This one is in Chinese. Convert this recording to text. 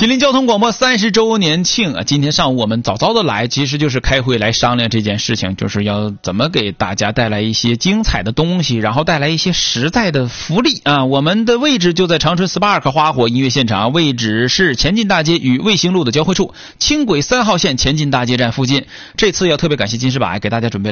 吉林交通广播30周年庆啊！今天上午我们早早的来，其实就是开会来商量这件事情，就是要怎么给大家带来一些精彩的东西，然后带来一些实在的福利啊！我们的位置就在长春 Spark 花火音乐现场，位置是前进大街与卫星路的交汇处，轻轨3号线前进大街站附近。这次要特别感谢金士百给大家准备了